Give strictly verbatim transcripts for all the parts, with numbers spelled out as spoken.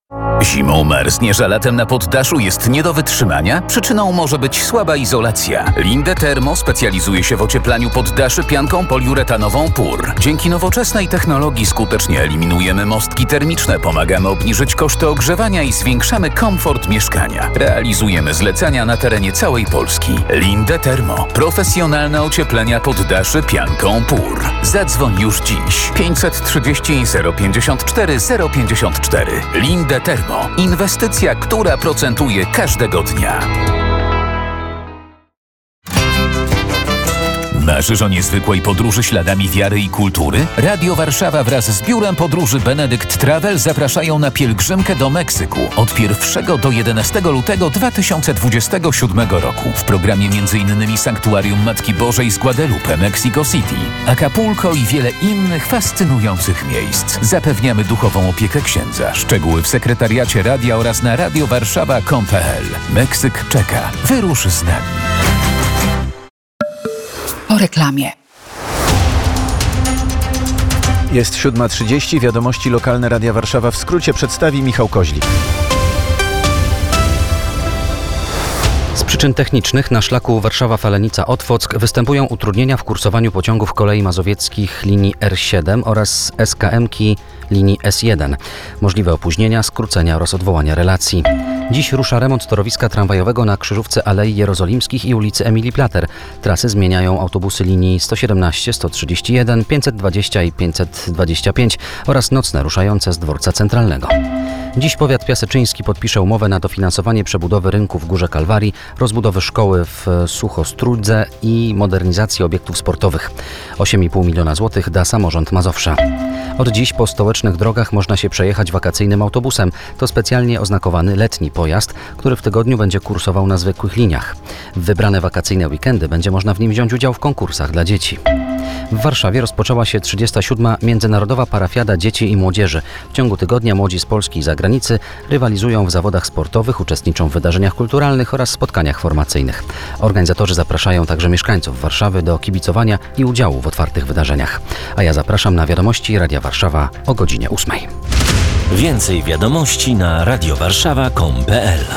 Zimą marzniesz, a latem na poddaszu jest nie do wytrzymania? Przyczyną może być słaba izolacja. Linde Thermo specjalizuje się w ocieplaniu poddaszy pianką poliuretanową P U R. Dzięki nowoczesnej technologii skutecznie eliminujemy mostki termiczne, pomagamy obniżyć koszty ogrzewania i zwiększamy komfort mieszkania. Realizujemy zlecenia na terenie całej Polski. Linde Thermo. Profesjonalne ocieplenia poddaszy pianką P U R. Zadzwoń już dziś. pięćset trzydzieści zero pięćdziesiąt cztery zero pięćdziesiąt cztery. Linde Thermo. Inwestycja, która procentuje każdego dnia. Marzysz o niezwykłej podróży śladami wiary i kultury? Radio Warszawa wraz z biurem podróży Benedykt Travel zapraszają na pielgrzymkę do Meksyku od pierwszego do jedenastego lutego dwa tysiące dwudziestego siódmego roku. W programie m.in. Sanktuarium Matki Bożej z Guadalupe, Mexico City, Acapulco i wiele innych fascynujących miejsc. Zapewniamy duchową opiekę księdza. Szczegóły w sekretariacie radia oraz na radiowarszawa kropka com kropka pe el. Meksyk czeka. Wyrusz z nami. Po reklamie. Jest siódma trzydzieści. Wiadomości lokalne Radia Warszawa w skrócie przedstawi Michał Koźlik. Z przyczyn technicznych na szlaku Warszawa-Falenica-Otwock występują utrudnienia w kursowaniu pociągów kolei mazowieckich linii er siedem oraz es ka emki linii es jeden. Możliwe opóźnienia, skrócenia oraz odwołania relacji. Dziś rusza remont torowiska tramwajowego na krzyżówce Alei Jerozolimskich i ulicy Emilii Plater. Trasy zmieniają autobusy linii sto siedemnaście, sto trzydzieści jeden, pięćset dwadzieścia i pięćset dwadzieścia pięć oraz nocne ruszające z dworca centralnego. Dziś powiat piaseczyński podpisze umowę na dofinansowanie przebudowy rynku w Górze Kalwarii, rozbudowy szkoły w Suchostrudze i modernizacji obiektów sportowych. osiem i pół miliona złotych da samorząd Mazowsza. Od dziś po stołecznych drogach można się przejechać wakacyjnym autobusem. To specjalnie oznakowany letni pojazd, który w tygodniu będzie kursował na zwykłych liniach. W wybrane wakacyjne weekendy będzie można w nim wziąć udział w konkursach dla dzieci. W Warszawie rozpoczęła się trzydziesta siódma Międzynarodowa Parafiada Dzieci i Młodzieży. W ciągu tygodnia młodzi z Polski i zagranicy rywalizują w zawodach sportowych, uczestniczą w wydarzeniach kulturalnych oraz spotkaniach formacyjnych. Organizatorzy zapraszają także mieszkańców Warszawy do kibicowania i udziału w otwartych wydarzeniach. A ja zapraszam na wiadomości Radia Warszawa o godzinie ósmej. Więcej wiadomości na radiowarszawa kropka com kropka pe el.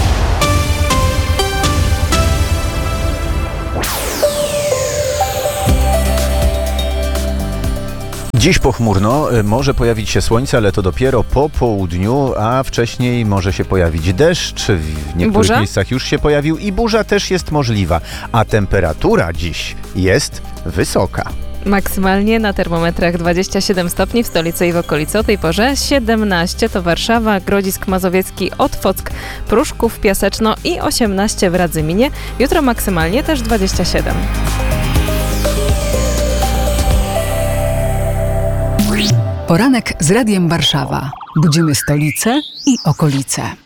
Dziś pochmurno, może pojawić się słońce, ale to dopiero po południu, a wcześniej może się pojawić deszcz. W niektórych burza? miejscach już się pojawił i burza też jest możliwa, a temperatura dziś jest wysoka. Maksymalnie na termometrach dwadzieścia siedem stopni w stolicy i w okolicy. O tej porze siedemnaście to Warszawa, Grodzisk Mazowiecki, Otwock, Pruszków, Piaseczno i osiemnaście w Radzyminie. Jutro maksymalnie też dwadzieścia siedem. Poranek z Radiem Warszawa. Budzimy stolicę i okolice.